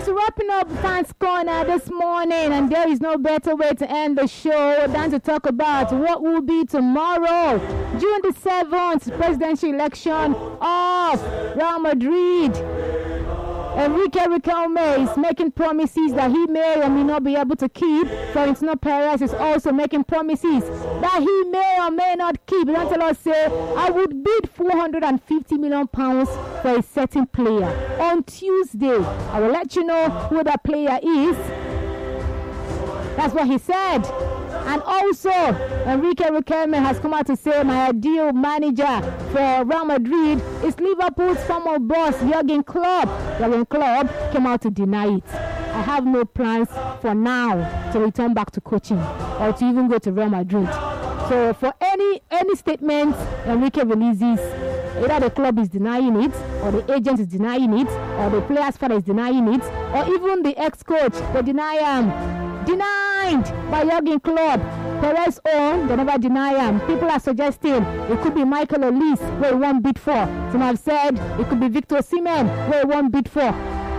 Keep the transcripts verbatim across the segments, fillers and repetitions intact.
Yes, wrapping up Fans Corner this morning, and there is no better way to end the show than to talk about what will be tomorrow, June the seventh, presidential election of Real Madrid. Enrique Riquelme is making promises that he may or may not be able to keep. Florentino Perez is also making promises that he may or may not keep. Antelo say, I would bid four hundred fifty million pounds for a certain player. On Tuesday, I will let you know who that player is. That's what he said. And also, Enrique Riquelme has come out to say my ideal manager for Real Madrid is Liverpool's former boss, Jurgen Klopp. Jurgen Klopp came out to deny it. I have no plans for now to return back to coaching or to even go to Real Madrid. So for any any statement Enrique releases, either the club is denying it, or the agent is denying it, or the player's father is denying it, or even the ex-coach, they deny him. Denied by Jurgen Klopp. Perez own, they never deny him. People are suggesting it could be Michael Olise, where he won't bid for. Some have said it could be Victor Osimhen, where he won't bid for.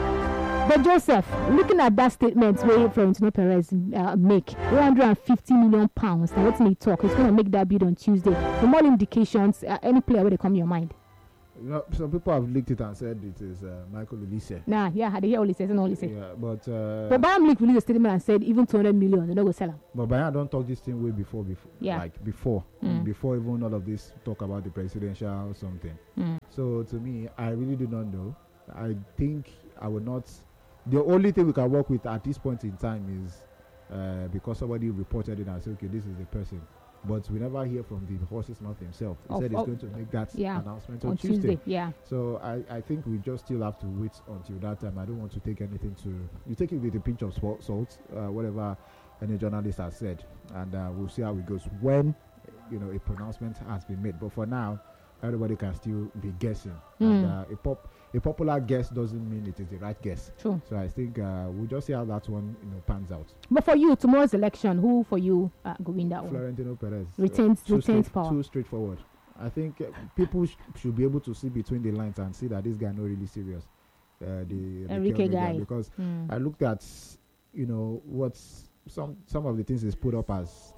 But Joseph, looking at that statement where Florentino Perez uh, make one hundred fifty million pounds, now let's me talk. He's going to make that bid on Tuesday. From all indications, uh, any player will come to your mind? You know, some people have linked it and said it is uh, Michael Olise. Nah, yeah, I hear Olise, and Olise. Yeah, but uh, but Bayern Munich released a statement and said even two hundred million, they're not going to sell him. But Bayern don't talk this thing way before, before, yeah, like before, mm. before even all of this talk about the presidential or something. Mm. So to me, I really do not know. I think I would not. The only thing we can work with at this point in time is uh, because somebody reported it and said, okay, this is the person. But we never hear from the horse's mouth himself. He of, said he's of, going to make that yeah, announcement on, on Tuesday. Tuesday. Yeah. So I, I think we just still have to wait until that time. I don't want to take anything to... You take it with a pinch of salt, uh, whatever any journalist has said. And uh, we'll see how it goes when, you know, a pronouncement has been made. But for now, everybody can still be guessing. Mm. And uh, a, pop, a popular guess doesn't mean it is the right guess. True. So I think uh, we'll just see how that one, you know, pans out. But for you, tomorrow's election, who for you uh, go win that Florentino one? Perez. Retains, uh, retains straight, power. Too straightforward. I think uh, people sh- should be able to see between the lines and see that this guy not really serious. Uh, the Enrique guy. guy. Because mm. I looked at, you know, what's some some of the things he's put up as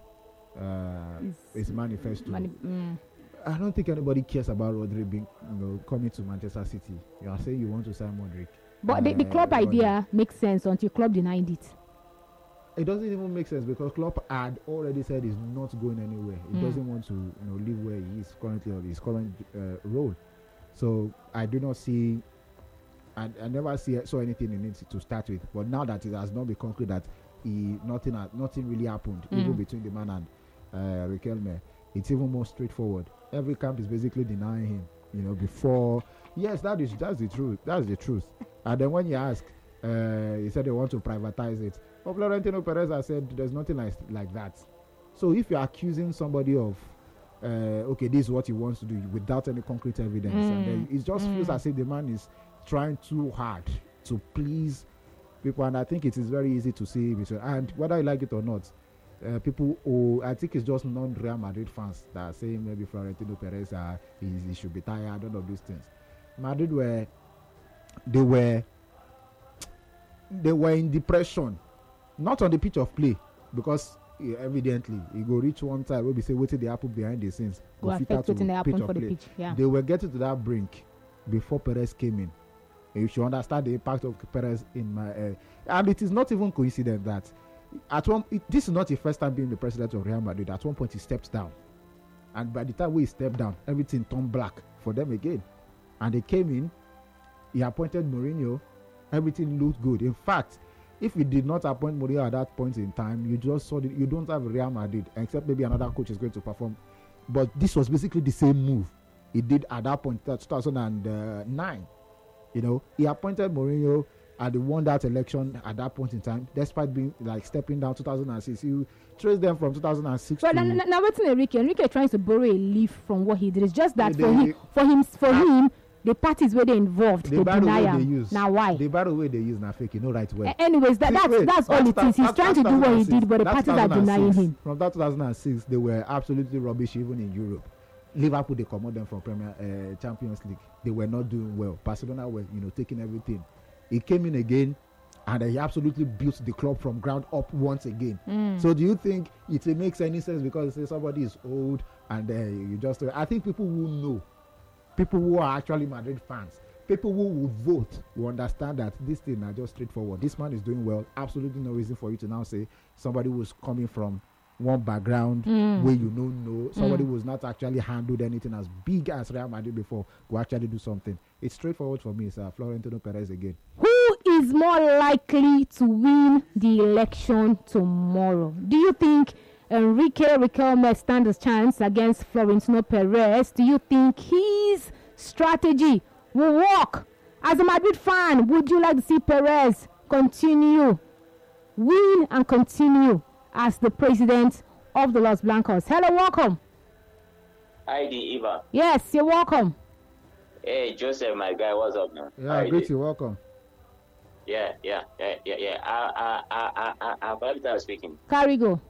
uh, his manifesto. Mani- mm. I don't think anybody cares about Rodri being, you know, coming to Manchester City. You are saying you want to sign Modric. But uh, the, the club Rodri. idea makes sense until club denied it. It doesn't even make sense because Klopp had already said he's not going anywhere. He mm. doesn't want to, you know, live where he is currently on his current uh, role. So I do not see, I, I never see saw anything in it to start with. But now that it has not been concrete that he nothing has, nothing really happened, mm. even between the man and uh, Riquelme, it's even more straightforward. Every camp is basically denying him, you know, before. Yes, that is that's the truth. That's the truth. And then when you ask, uh, he said they want to privatize it. But Florentino Perez has said there's nothing like like that. So if you're accusing somebody of, uh, okay, this is what he wants to do without any concrete evidence, mm. and then it just mm. feels as if the man is trying too hard to please people. And I think it is very easy to see between. And whether you like it or not, Uh, people who I think it's just non-Real Madrid fans that are saying maybe Florentino Perez uh, he, he should be tired, all of these things. Madrid were they were they were in depression, not on the pitch of play, because uh, evidently he go reach one time where we say waiting the apple behind the scenes go fit out to pitch of for play. The pitch, yeah. They were getting to that brink before Perez came in. And you should understand the impact of Perez in my uh, and it is not even coincident that at one, it, this is not his first time being the president of Real Madrid. At one point, he stepped down, and by the time we stepped down, everything turned black for them again. And they came in. He appointed Mourinho. Everything looked good. In fact, if he did not appoint Mourinho at that point in time, you just saw that you don't have Real Madrid, except maybe another coach is going to perform. But this was basically the same move he did at that point, two thousand nine. You know, he appointed Mourinho. And they won that election at that point in time, despite being like stepping down two thousand six. You trace them from two thousand six. But to now, now what's Enrique? Enrique trying to borrow a leaf from what he did. It's just that they, for they, him, for him, for uh, him, the parties where they involved, the they deny him. Now why? The battle way they use now fake, you know right way. A- anyways, that, that's that's all it is. He's trying to do what he did, but the parties are denying him. From that two thousand six, they were absolutely rubbish even in Europe. Liverpool, they commode them from Premier uh, Champions League. They were not doing well. Barcelona were, you know, taking everything. He came in again. and he absolutely built the club from ground up once again. Mm. So do you think it makes any sense because say somebody is old and uh, you just? I think people who know, people who are actually Madrid fans, people who will vote will understand that this thing are just straightforward. This man is doing well. Absolutely no reason for you to now say somebody who's coming from one background mm. where you don't know, somebody mm. who's not actually handled anything as big as Real Madrid before, will actually do something. It's straightforward for me, sir. Florentino Perez again. Who is more likely to win the election tomorrow? Do you think Enrique Riquelme stands a chance against Florentino Perez? Do you think his strategy will work? As a Madrid fan, would you like to see Perez continue, win and continue as the president of the Los Blancos? Hello, welcome. Hi, Eva. Yes, you're welcome. Hey, Joseph, my guy, what's up, man? Yeah, great, you're welcome. Yeah, yeah, yeah, yeah, yeah. I, I, I, I, I, I, I'm speaking. Carry go.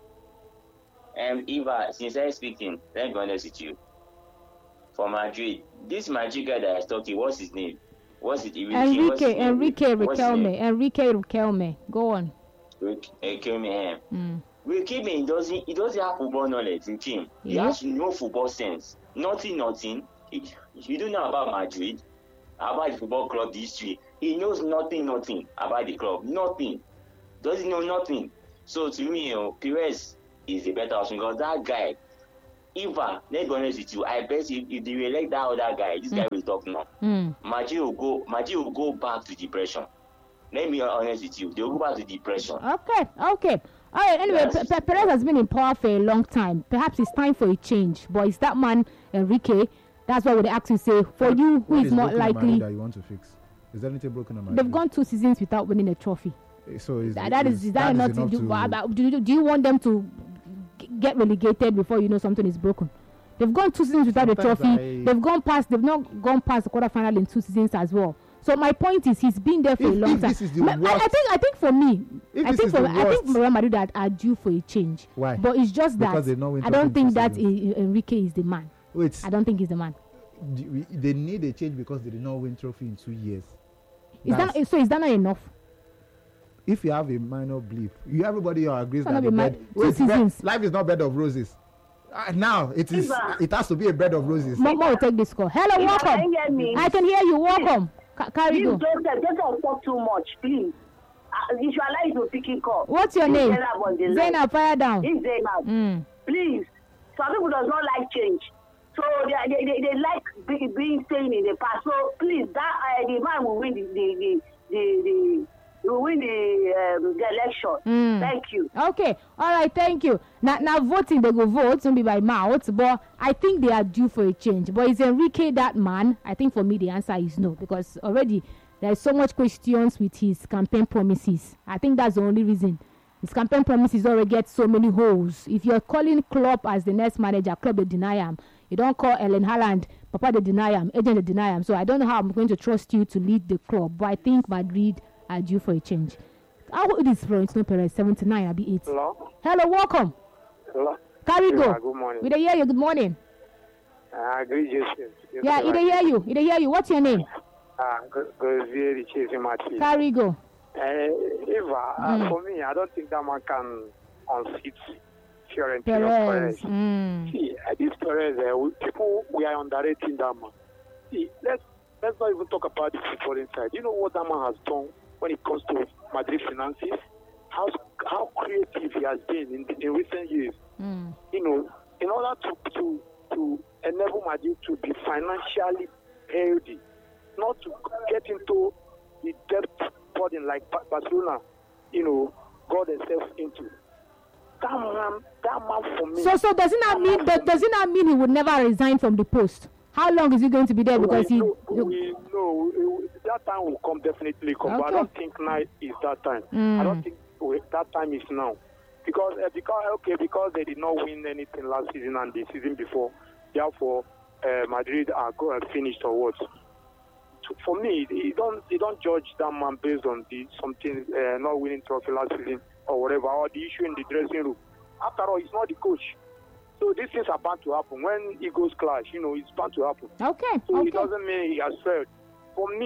Um, Eva, sincerely speaking, let me be honest with you. For Madrid, this Madrid guy that I was talking, what's his name? What's it? Enrique, Enrique Riquelme. Enrique Riquelme. Go on. Riquelme. Mm. Riquelme doesn't. He doesn't have football knowledge in him. He Yeah. has no football sense. Nothing, nothing. He, you don't know about Madrid, about the football club history. He knows nothing, nothing about the club. Nothing. Doesn't know nothing. So to me, you know, Perez is the better option because that guy. Eva, let's be honest with you. I bet if, if they elect that other guy, this mm. guy will talk now. Mm. Madrid will go. Madrid will go back to depression. Let me be honest with you. They will go back to depression. Okay, okay. All right, anyway, yes. P- P- Perez has been in power for a long time. Perhaps it's time for a change. But it's that man, Enrique. That's what they actually say. For what, you, who what is, is more likely. That you want to fix? Is there anything broken about They've gone two seasons without winning a trophy. So is, that, that is, is that, that enough is to do? to... Do, you, do you want them to g- get relegated before you know something is broken? They've gone two seasons without Sometimes a trophy. I... They've gone past. They've not gone past the quarterfinal in two seasons as well. So my point is, he's been there for if, a long if time. This is the I, worst, I think. I think for me, if I this think is for the I think worst, Real Madrid are, are due for a change. Why? But it's just because that I don't think that I, Enrique is the man. Wait. I don't think he's the man. They need a change because they did not win trophy in two years. Is That's, that so? Is that not enough? If you have a minor blip, you everybody agrees that the bed, two wait, seasons. Life is not bed of roses. Uh, now it is. Eva. It has to be a bed of roses. Mama will take this call. Hello, Eva, welcome. Can you hear me? I can hear you. Welcome. Ca- carry please go. Don't, don't talk too much, please. Uh, you should allow you to pick in call. What's your name? Zainab, fire down. It's Zainab. Mm. Please. Some people does not like change. So they they, they, they like be, being staying in the past. So please, that uh, the man will win the the the, the, the will win the, um, the election. Mm. Thank you. Okay. All right. Thank you. Now, now voting, they go vote, don't be by mouth. But I think they are due for a change. But is Enrique that man? I think for me, the answer is no. Because already there is so much questions with his campaign promises. I think that's the only reason. His campaign promises already get so many holes. If you're calling Klopp as the next manager, Klopp, they deny him. You don't call Ellen Haaland, Papa, they deny him. Agent, they deny him. So I don't know how I'm going to trust you to lead the club. But I think Madrid are due for a change. How old is Florentino Perez? seventy-nine, I'll be eight. Hello? Hello, welcome. Hello? Carry go. Yeah, good morning. We don't hear you. Good morning. I agree, Joseph. Yeah, he don't hear you. He don't hear you. What's your name? Ah, Gozier Chasing Martin. Carry go. Uh, Eva, mm. uh, for me, I don't think that man can unseat Fiorentino Perez. Perez. Mm. See, uh, this Perez, uh, we, people, we are underrating that man. See, let's, let's not even talk about the football inside. You know what that man has done when it comes to Madrid finances? How how creative he has been in, in recent years. Mm. You know, in order to, to, to enable Madrid to be financially healthy, not to get into the debt burden like Barcelona, you know, got themselves into. That man, that man for me. So, so doesn't that mean that doesn't that mean he would never resign from the post? How long is he going to be there? Because we he. Know, we know that time will come, definitely come. Okay. But I don't think now is that time. Mm. I don't think that time is now, because uh, because okay, because they did not win anything last season and the season before, therefore uh, Madrid are go and finished or what. For me, you don't you don't judge that man based on the something uh, not winning trophy last season or whatever, or the issue in the dressing room. After all, he's not the coach, so these things are bound to happen. When egos clash, you know, it's bound to happen. Okay. So okay. it doesn't mean he has failed. For me,